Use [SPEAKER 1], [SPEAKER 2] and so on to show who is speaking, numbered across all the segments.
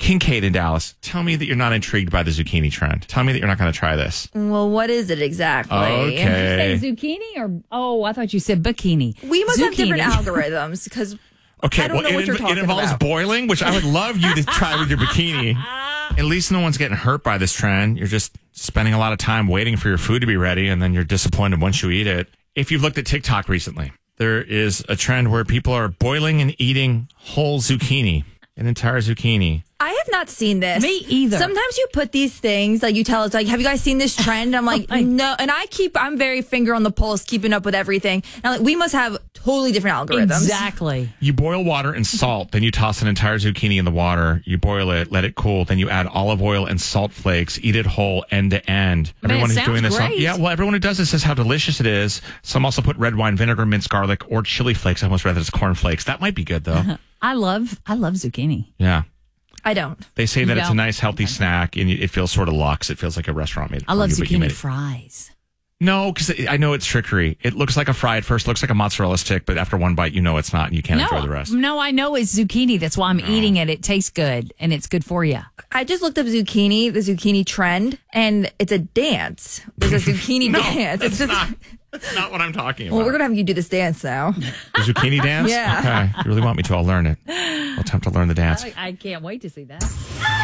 [SPEAKER 1] Kincaid in Dallas, tell me that you're not intrigued by the zucchini trend. Tell me that you're not going to try this.
[SPEAKER 2] Well, what is it exactly?
[SPEAKER 1] Okay.
[SPEAKER 3] Did you say zucchini or I thought you said bikini.
[SPEAKER 2] We must have
[SPEAKER 3] Zucchini.
[SPEAKER 2] different algorithms because
[SPEAKER 1] Okay,
[SPEAKER 2] I don't know what you're talking
[SPEAKER 1] it involves
[SPEAKER 2] about.
[SPEAKER 1] boiling, which I would love you to try with your bikini. At least no one's getting hurt by this trend. You're just spending a lot of time waiting for your food to be ready, and then you're disappointed once you eat it. If you've looked at TikTok recently, there is a trend where people are boiling and eating whole zucchini, an entire zucchini.
[SPEAKER 2] I have not seen this.
[SPEAKER 3] Me either.
[SPEAKER 2] Sometimes you put these things, like you tell us, like, have you guys seen this trend? I'm like, no. And I'm very finger on the pulse, keeping up with everything. And I'm like, we must have totally different algorithms.
[SPEAKER 3] Exactly.
[SPEAKER 1] You boil water and salt, then you toss an entire zucchini in the water. You boil it, let it cool, then you add olive oil and salt flakes. Eat it whole, end to end.
[SPEAKER 3] Man,
[SPEAKER 1] Everyone who's
[SPEAKER 3] sounds
[SPEAKER 1] doing this,
[SPEAKER 3] great.
[SPEAKER 1] everyone who does this says how delicious it is. Some also put red wine vinegar, minced garlic, or chili flakes. I almost rather it's corn flakes. That might be good though.
[SPEAKER 3] I love zucchini.
[SPEAKER 1] Yeah.
[SPEAKER 2] I don't.
[SPEAKER 1] They say that
[SPEAKER 3] You
[SPEAKER 1] it's a
[SPEAKER 3] don't?
[SPEAKER 1] nice, healthy snack, and it feels sort of luxe. It feels like a restaurant made.
[SPEAKER 3] I love
[SPEAKER 1] for you, but you made
[SPEAKER 3] zucchini
[SPEAKER 1] it.
[SPEAKER 3] fries.
[SPEAKER 1] No, because I know it's trickery. It looks like a fry at first, looks like a mozzarella stick, but after one bite, you know it's not, and you can't enjoy the rest.
[SPEAKER 3] No, I know it's zucchini. That's why I'm eating it. It tastes good, and it's good for you.
[SPEAKER 2] I just looked up the zucchini trend, and it's a dance. There's a zucchini dance. It's just,
[SPEAKER 1] That's not what I'm talking about.
[SPEAKER 2] well, we're going to have you do this dance now.
[SPEAKER 1] The zucchini dance?
[SPEAKER 2] Yeah.
[SPEAKER 1] Okay. You really want me to? I'll learn it. I'll attempt to learn the dance.
[SPEAKER 3] I can't wait to see that.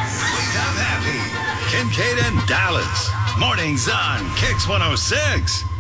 [SPEAKER 4] Wake up happy. Kincaid and Dallas. Mornings on Kix 106.